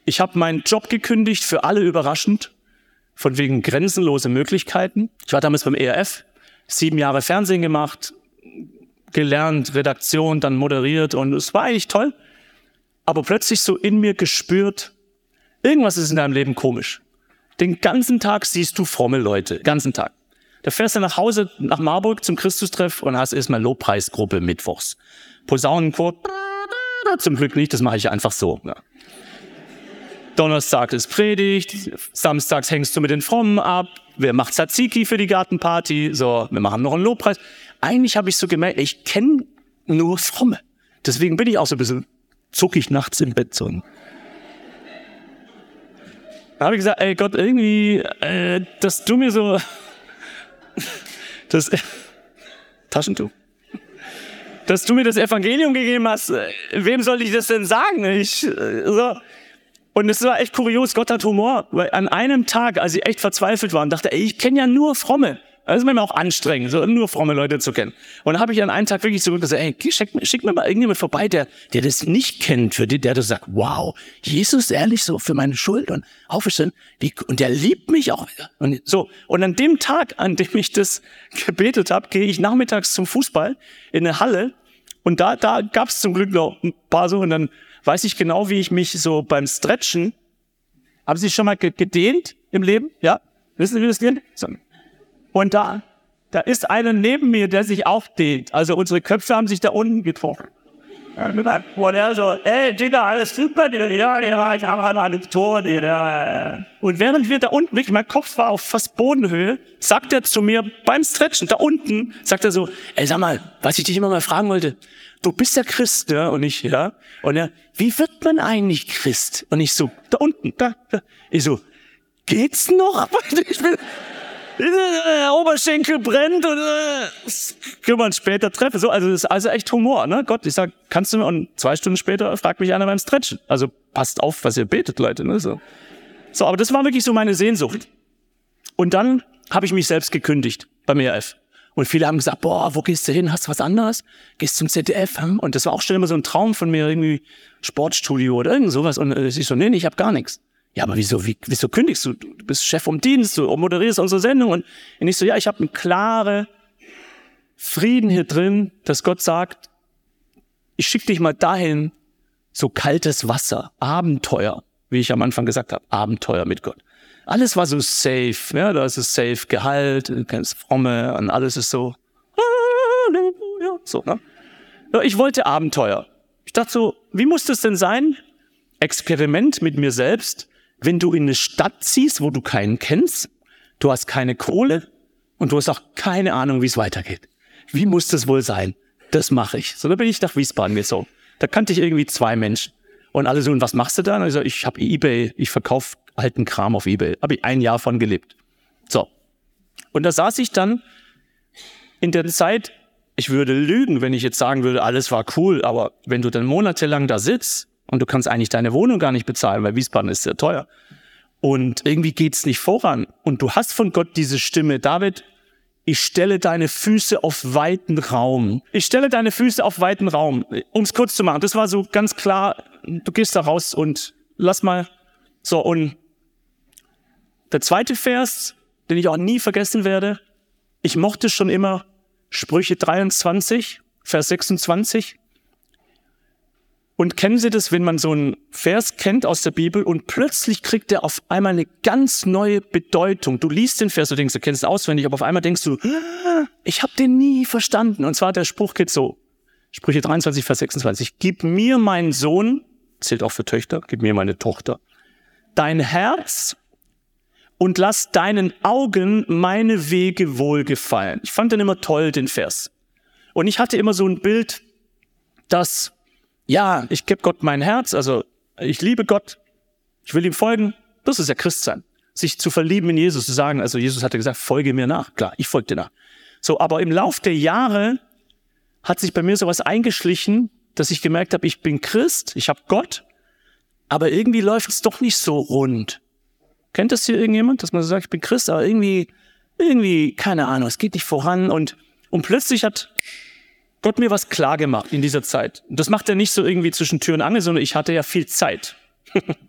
Ich habe meinen Job gekündigt, für alle überraschend, von wegen grenzenlose Möglichkeiten. Ich war damals beim ERF, 7 Jahre Fernsehen gemacht, gelernt, Redaktion, dann moderiert und es war eigentlich toll. Aber plötzlich so in mir gespürt, irgendwas ist in deinem Leben komisch. Den ganzen Tag siehst du fromme Leute, den ganzen Tag. Da fährst du nach Hause, nach Marburg zum Christustreff und hast erstmal Lobpreisgruppe mittwochs. Posaunenchor, zum Glück nicht, das mache ich einfach so. Ja. Donnerstag ist Predigt, samstags hängst du mit den Frommen ab, wer macht Tzatziki für die Gartenparty, so, wir machen noch einen Lobpreis. Eigentlich habe ich so gemerkt, ich kenne nur Fromme. Deswegen bin ich auch so ein bisschen zuckig nachts im Bett. So. Da habe ich gesagt, ey Gott, irgendwie, dass du mir so, Taschentuch, dass du mir das Evangelium gegeben hast, wem soll ich das denn sagen? So. Und es war echt kurios, Gott hat Humor, weil an einem Tag, als ich echt verzweifelt war und dachte, ey, ich kenne ja nur Fromme. Das ist manchmal auch anstrengend, so nur fromme Leute zu kennen. Und dann habe ich an einem Tag wirklich so gesagt, ey, schick mir mal irgendjemand vorbei, der das nicht kennt, für den, der das sagt, wow, Jesus ehrlich so für meine Schuld und auferstanden, und der liebt mich auch. Und so. Und an dem Tag, an dem ich das gebetet habe, gehe ich nachmittags zum Fußball in eine Halle und da gab es zum Glück noch ein paar so und dann weiß ich genau, wie ich mich so beim Stretchen, haben Sie schon mal gedehnt im Leben? Ja? Wissen Sie, wie das geht? So. Und da ist einer neben mir, der sich auch dehnt. Also unsere Köpfe haben sich da unten getroffen. Und er so, ey, Digga, alles super, ja, ich habe eine Tor. Und während wir da unten, wirklich, mein Kopf war auf fast Bodenhöhe, sagt er zu mir beim Stretchen, da unten, sagt er so, ey, sag mal, was ich dich immer mal fragen wollte, du bist ja Christ, ja? Und ich, ja. Und er, wie wird man eigentlich Christ? Und ich so, da unten, da. Ich so, geht's noch? Ich bin, der Oberschenkel brennt und können wir uns später treffen. So, also das ist also echt Humor, ne? Gott, ich sag, kannst du mir, und 2 Stunden später fragt mich einer beim Stretchen. Also passt auf, was ihr betet, Leute, ne? So, aber das war wirklich so meine Sehnsucht. Und dann habe ich mich selbst gekündigt beim ERF. Und viele haben gesagt, boah, wo gehst du hin? Hast du was anderes? Gehst zum ZDF? Und das war auch schon immer so ein Traum von mir, irgendwie Sportstudio oder irgend sowas. Und ich so, nee, ich habe gar nichts. Ja, aber wieso kündigst du? Du bist Chef vom Dienst, du moderierst unsere Sendung. Und ich so, ja, ich habe einen klaren Frieden hier drin, dass Gott sagt, ich schicke dich mal dahin, so kaltes Wasser, Abenteuer, wie ich am Anfang gesagt habe, Abenteuer mit Gott. Alles war so safe, ja, da ist es safe, Gehalt, ganz fromme und alles ist so, so, ne? Ja, ich wollte Abenteuer. Ich dachte so, wie muss das denn sein? Experiment mit mir selbst. Wenn du in eine Stadt ziehst, wo du keinen kennst, du hast keine Kohle und du hast auch keine Ahnung, wie es weitergeht. Wie muss das wohl sein? Das mache ich. So, da bin ich nach Wiesbaden gezogen. Da kannte ich irgendwie 2 Menschen. Und alle so, und was machst du da? Und ich so, ich habe eBay, ich verkaufe alten Kram auf eBay. Habe ich 1 Jahr von gelebt. So. Und da saß ich dann in der Zeit, ich würde lügen, wenn ich jetzt sagen würde, alles war cool, aber wenn du dann monatelang da sitzt, und du kannst eigentlich deine Wohnung gar nicht bezahlen, weil Wiesbaden ist sehr teuer. Und irgendwie geht's nicht voran. Und du hast von Gott diese Stimme, David, ich stelle deine Füße auf weiten Raum. Ich stelle deine Füße auf weiten Raum. Um es kurz zu machen, das war so ganz klar, du gehst da raus und lass mal. So, und der zweite Vers, den ich auch nie vergessen werde, ich mochte schon immer Sprüche 23, Vers 26. Und kennen Sie das, wenn man so einen Vers kennt aus der Bibel und plötzlich kriegt er auf einmal eine ganz neue Bedeutung. Du liest den Vers, du denkst, du kennst ihn auswendig, aber auf einmal denkst du, ich habe den nie verstanden. Und zwar der Spruch geht so, Sprüche 23, Vers 26, gib mir meinen Sohn, zählt auch für Töchter, gib mir meine Tochter, dein Herz und lass deinen Augen meine Wege wohlgefallen. Ich fand den immer toll, den Vers. Und ich hatte immer so ein Bild, dass ja, ich gebe Gott mein Herz, also ich liebe Gott, ich will ihm folgen, das ist ja Christsein. Sich zu verlieben in Jesus, zu sagen, also Jesus hatte gesagt, folge mir nach. Klar, ich folge dir nach. So, aber im Lauf der Jahre hat sich bei mir sowas eingeschlichen, dass ich gemerkt habe, ich bin Christ, ich habe Gott, aber irgendwie läuft es doch nicht so rund. Kennt das hier irgendjemand, dass man so sagt, ich bin Christ, aber irgendwie, keine Ahnung, es geht nicht voran und plötzlich hat Gott mir was klar gemacht in dieser Zeit. Und das macht er nicht so irgendwie zwischen Tür und Angel, sondern ich hatte ja viel Zeit.